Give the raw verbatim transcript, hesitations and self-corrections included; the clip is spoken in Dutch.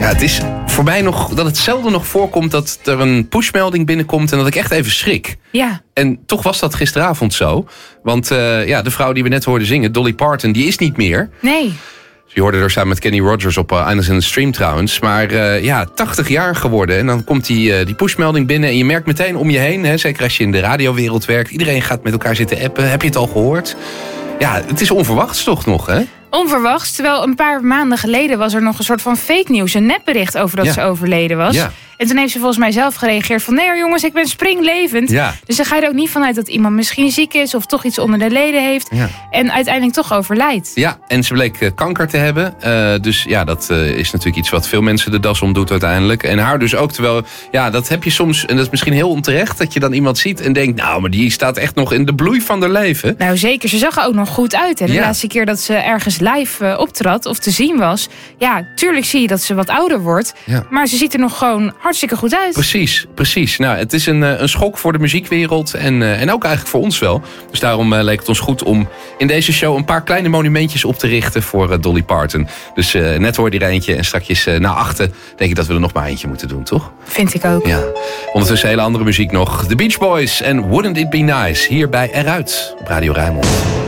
Ja, het is voor mij nog dat het zelden nog voorkomt dat er een pushmelding binnenkomt en dat ik echt even schrik. Ja. En toch was dat gisteravond zo. Want uh, ja, de vrouw die we net hoorden zingen, Dolly Parton, die is niet meer. Nee. Je hoorde er samen met Kenny Rogers op uh, Eines in the Stream trouwens. Maar uh, ja, tachtig jaar geworden. En dan komt die, uh, die pushmelding binnen en je merkt meteen om je heen, hè, zeker als je in de radiowereld werkt, iedereen gaat met elkaar zitten appen. Heb je het al gehoord? Ja, het is onverwachts toch nog, hè? Onverwachts, terwijl een paar maanden geleden was er nog een soort van fake nieuws, een nepbericht over dat ja. ze overleden was. Ja. En toen heeft ze volgens mij zelf gereageerd van, nee jongens, ik ben springlevend. Ja. Dus dan ga je er ook niet vanuit dat iemand misschien ziek is of toch iets onder de leden heeft. Ja. En uiteindelijk toch overlijdt. Ja, en ze bleek uh, kanker te hebben. Uh, dus ja, dat uh, is natuurlijk iets wat veel mensen de das om doet uiteindelijk. En haar dus ook, terwijl, ja, dat heb je soms, en dat is misschien heel onterecht, dat je dan iemand ziet en denkt, nou, maar die staat echt nog in de bloei van haar leven. Nou zeker, ze zag er ook nog goed uit. Hè? De ja. laatste keer dat ze ergens live uh, optrad of te zien was. Ja, tuurlijk zie je dat ze wat ouder wordt. Ja. Maar ze ziet er nog gewoon hartstikke goed uit. Precies, precies. Nou, het is een, een schok voor de muziekwereld en, uh, en ook eigenlijk voor ons wel. Dus daarom uh, leek het ons goed om in deze show een paar kleine monumentjes op te richten voor uh, Dolly Parton. Dus uh, net hoorde je er eentje en straks uh, na achten denk ik dat we er nog maar eentje moeten doen, toch? Vind ik ook. Ja. Ondertussen hele andere muziek nog. The Beach Boys en Wouldn't It Be Nice hier bij Eruit op Radio Rijnmond.